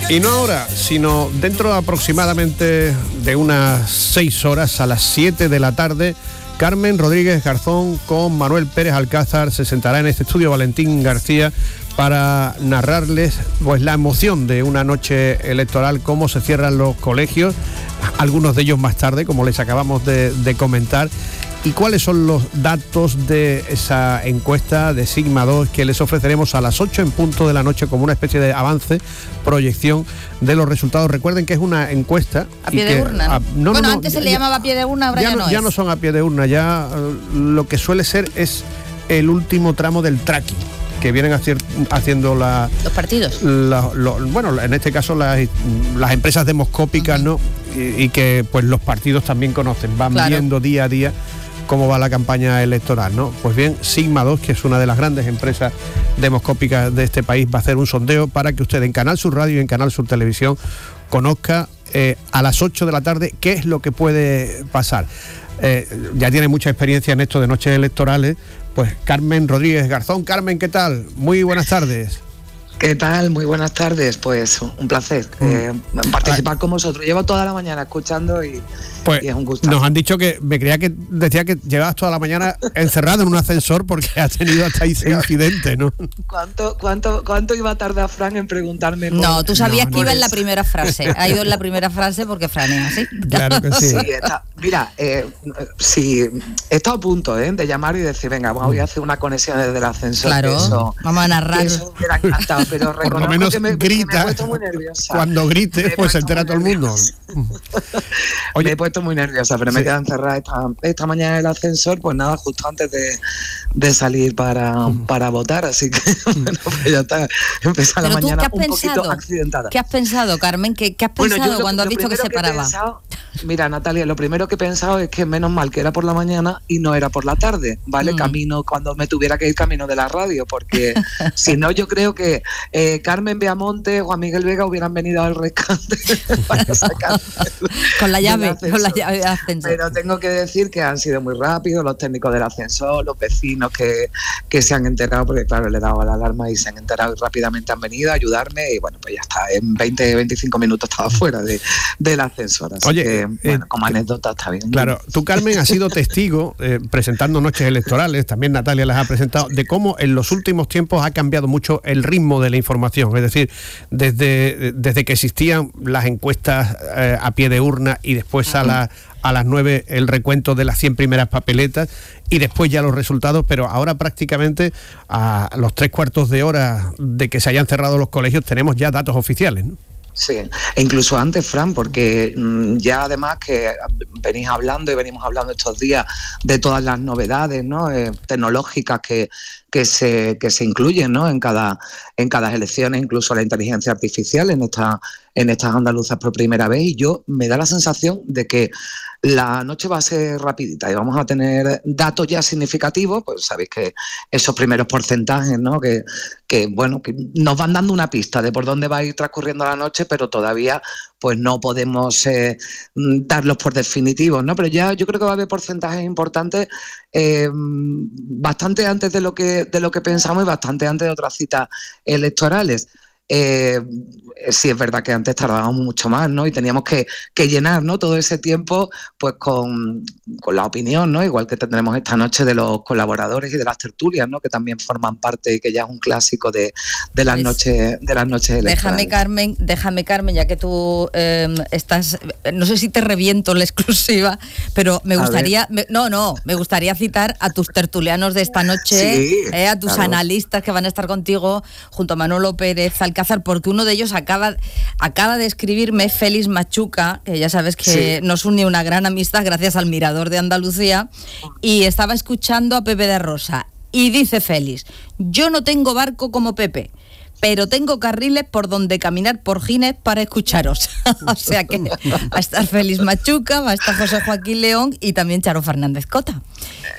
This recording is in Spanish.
Y no ahora, sino dentro aproximadamente de unas 6 horas, a las 7 de la tarde, Carmen Rodríguez Garzón con Manuel Pérez Alcázar se sentará en este estudio Valentín García para narrarles pues la emoción de una noche electoral, cómo se cierran los colegios, algunos de ellos más tarde, como les acabamos de comentar, y cuáles son los datos de esa encuesta de Sigma 2 que les ofreceremos a las 8 en punto de la noche como una especie de avance, proyección de los resultados. Recuerden que es una encuesta a pie de urna, ¿no? No, antes se le llamaba a pie de urna, ahora ya no es. Ya no son a pie de urna, ya lo que suele ser es el último tramo del tracking que vienen haciendo los partidos. Bueno, en este caso las empresas demoscópicas, ¿no? Y que pues los partidos también conocen, van viendo día a día cómo va la campaña electoral, ¿no? Pues bien, Sigma 2, que es una de las grandes empresas demoscópicas de este país, va a hacer un sondeo para que usted en Canal Sur Radio y en Canal Sur Televisión conozca a las 8 de la tarde qué es lo que puede pasar. Ya tiene mucha experiencia en esto de noches electorales, pues Carmen Rodríguez Garzón. Carmen, ¿qué tal? Muy buenas tardes. ¿Qué tal? Muy buenas tardes. Pues un placer participar con vosotros. Llevo toda la mañana escuchando y es un gusto. Nos han dicho que, decía que llevabas toda la mañana encerrado en un ascensor porque has tenido hasta ese incidente, ¿no? ¿Cuánto iba a tardar Fran en preguntarme? No, tú sabías que iba en la primera frase. Ha ido en la primera frase porque Fran es así. Claro que sí. Mira, sí, he estado a punto de llamar y decir, venga, voy a hacer una conexión desde el ascensor. Claro, eso, vamos a narrar. Eso me hubiera encantado, pero por lo menos grita. Me he puesto muy nerviosa. Cuando grites, pues se entera todo el mundo. Oye, me he puesto muy nerviosa, pero me he quedado encerrada esta mañana en el ascensor, pues nada, justo antes de salir para votar, así que bueno, pues ya está, empezó la mañana un poquito accidentada. ¿Qué has pensado, Carmen? ¿Qué has pensado cuando has visto que se paraba? Mira, Natalia, lo primero que he pensado es que menos mal que era por la mañana y no era por la tarde, ¿vale? Camino, cuando me tuviera que ir camino de la radio, porque si no, yo creo que Carmen Beamonte, Juan Miguel Vega hubieran venido al rescate para sacar con la llave del ascensor. Pero tengo que decir que han sido muy rápidos los técnicos del ascensor, los vecinos que se han enterado, porque claro, le he dado la alarma y se han enterado y rápidamente han venido a ayudarme y bueno, pues ya está, en 20-25 minutos estaba fuera del ascensor, así Oye, que bueno, como anécdota está bien. Claro, tú, Carmen, has sido testigo presentando noches electorales, también Natalia las ha presentado, de cómo en los últimos tiempos ha cambiado mucho el ritmo de la información, es decir, desde que existían las encuestas a pie de urna y después a las 9 el recuento de las 100 primeras papeletas y después ya los resultados, pero ahora prácticamente a los 3/4 de hora de que se hayan cerrado los colegios tenemos ya datos oficiales, ¿no? Sí, e incluso antes, Fran, porque ya además que venimos hablando estos días de todas las novedades, ¿no? Tecnológicas que se incluyen, ¿no? en cada elección, incluso la inteligencia artificial en estas andaluzas por primera vez, y yo me da la sensación de que la noche va a ser rapidita y vamos a tener datos ya significativos, pues sabéis que esos primeros porcentajes, ¿no? que bueno, que nos van dando una pista de por dónde va a ir transcurriendo la noche, pero todavía pues no podemos darlos por definitivos, ¿no? Pero ya yo creo que va a haber porcentajes importantes bastante antes de lo que pensamos y bastante antes de otras citas electorales. Sí, es verdad que antes tardábamos mucho más, ¿no? Y teníamos que llenar, ¿no? Todo ese tiempo pues con la opinión, ¿no? Igual que tendremos esta noche de los colaboradores y de las tertulias, ¿no? Que también forman parte y que ya es un clásico de las noches electorales. Déjame Carmen, ya que tú estás, no sé si te reviento la exclusiva, pero me gustaría citar a tus tertulianos de esta noche, sí, a tus analistas que van a estar contigo junto a Manolo Pérez Alcázar, porque uno de ellos acaba de escribirme, Félix Machuca, que ya sabes que nos une una gran amistad gracias al Mirador de Andalucía, y estaba escuchando a Pepe de Rosa, y dice Félix: yo no tengo barco como Pepe, pero tengo carriles por donde caminar por Gines para escucharos. O sea que va a estar Félix Machuca, va a estar José Joaquín León y también Charo Fernández Cota.